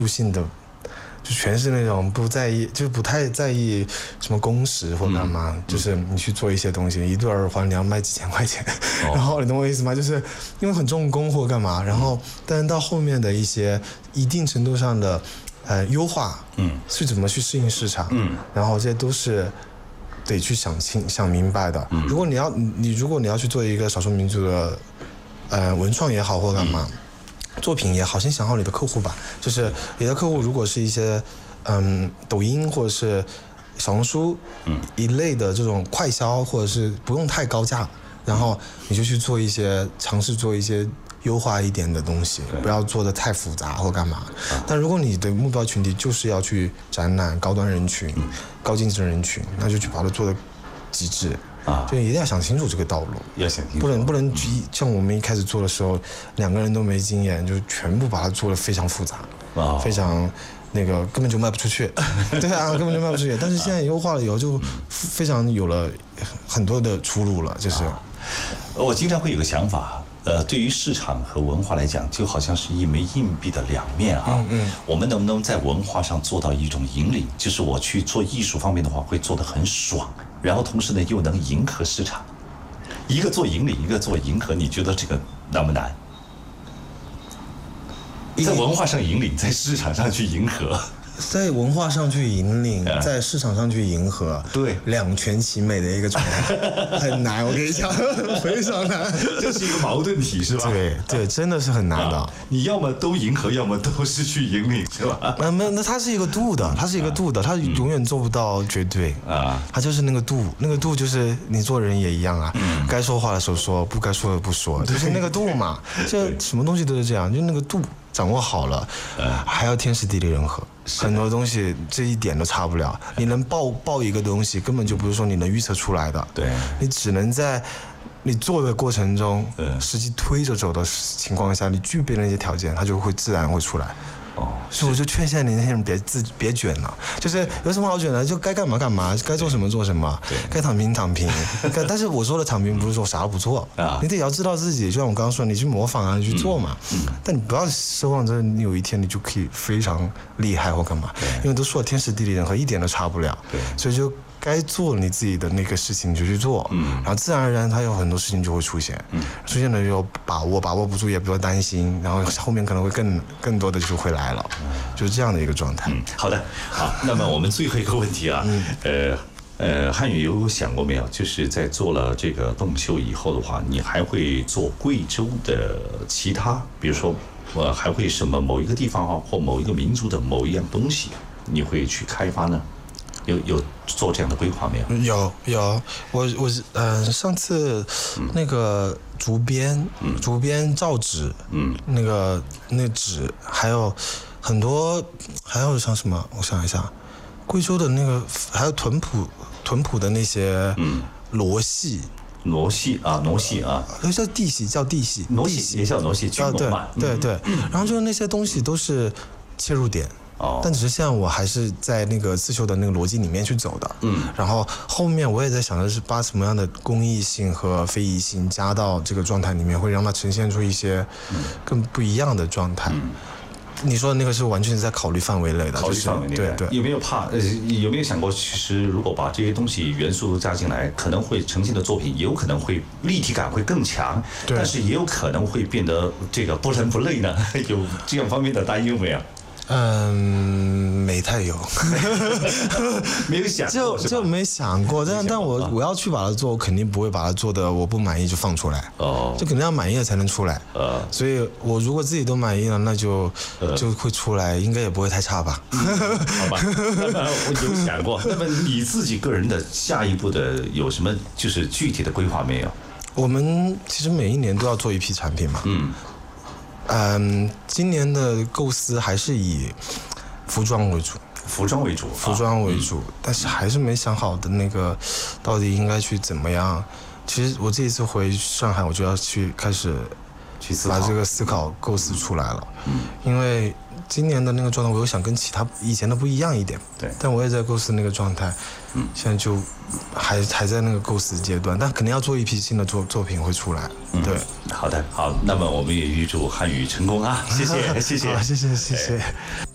性的，就全是那种不在意，就不太在意什么工时或干嘛，就是你去做一些东西，一对耳环你要卖几千块钱，然后你懂我意思吗？就是因为很重工或干嘛，然后但是到后面的一些一定程度上的优化，是怎么去适应市场，然后这些都是得去想明白的。如果你要去做一个少数民族的文创也好或干嘛。作品也好，先想好你的客户吧。就是你的客户如果是一些抖音或者是小红书一类的这种快销，或者是不用太高价，然后你就去尝试做一些优化一点的东西，不要做的太复杂或干嘛。但如果你的目标群体就是要去展览高端人群、高竞争人群，那就去把它做的极致。就一定要想清楚这个道路， 要想清楚， 不能像我们一开始做的时候，两个人都没经验，就全部把它做得非常复杂，非常那个根本就卖不出去，对啊，根本就卖不出去。但是现在优化了以后，就非常有了很多的出路了，就是。 我经常会有个想法。对于市场和文化来讲，就好像是一枚硬币的两面啊。我们能不能在文化上做到一种引领？就是我去做艺术方面的话，会做得很爽，然后同时呢又能迎合市场。一个做引领，一个做迎合，你觉得这个难不难？在文化上引领，在市场上去迎合。 在文化上去引领，在市场上去迎合， 对， 两全其美的一个状态，很难。我跟你讲，非常难。 这是一个矛盾体，是吧？ 对，真的是很难的。 你要么都迎合，要么都是去引领，是吧？ 那它是一个度的，它永远做不到绝对啊。它就是那个度，那个度就是你做人也一样啊。该说话的时候说，不该说的不说，就是那个度嘛。这什么东西都是这样，就那个度掌握好了，还要天时地利人和。很多东西这一点都差不了，你能报一个东西，根本就不是说你能预测出来的。 对， 你只能在你做的过程中，实际推着走的情况下，你具备了那些条件，它就会自然会出来。所以我就劝现在年轻人别卷了，就是有什么好卷的，就该干嘛干嘛，该做什么做什么，该躺平躺平。但是我说的躺平不是说啥都不做，你得要知道自己，就像我刚刚说，你去模仿啊，你去做嘛。但你不要奢望着你有一天你就可以非常厉害或干嘛，因为都说了天时地利人和，一点都差不了。所以就该做你自己的那个事情你就去做，然后自然而然它有很多事情就会出现，出现了就把握不住也不要担心，然后后面可能会更多的就会来了，就是这样的一个状态。 好的，好，那么我们最后一个问题啊，汉语有想过没有？就是在做了这个动秀以后的话，你还会做贵州的其他，比如说还会什么某一个地方啊，或某一个民族的某一样东西，你会去开发呢？有做这样的规划没有？ 有，我上次那个竹编造纸，那纸还有很多，还有像什么？我想一下，贵州的那个还有屯埔的那些罗戏。 傩戏啊， 叫地戏， 傩戏也叫傩戏，军傩嘛。 对，然后就是那些东西都是切入点。但只是现在我还是在那个刺绣的那个逻辑里面去走的，然后后面我也在想的是把什么样的公益性和非遗性加到这个状态里面，会让它呈现出一些更不一样的状态。你说的那个是完全是在考虑范围内的， 考虑范围内的。对，有没有想过，其实如果把这些东西元素都加进来，可能会呈现的作品也有可能会立体感会更强，但是也有可能会变得这个不伦不类呢？有这样方面的担忧没有？ 没太有， 没有想过， 就没想过。但我要去把它做，我肯定不会把它做的我不满意就放出来。就肯定要满意了才能出来。所以我如果自己都满意了，那就会出来，应该也不会太差吧。 好吧，那么我有想过。那么你自己个人的下一步的有什么就是具体的规划没有？ 我们其实每一年都要做一批产品嘛。今年的构思还是以服装为主，但是还是没想好的那个到底应该去怎么样。其实我这一次回上海，我就要开始把这个思考构思出来了。因为今年的那个状态，我又想跟其他以前的不一样一点。 对， 但我也在构思那个状态。现在就还在那个构思阶段，但肯定要做一批新的作品会出来。对， 好的，好，那么我们也预祝汉语成功啊！谢谢。 好，谢谢。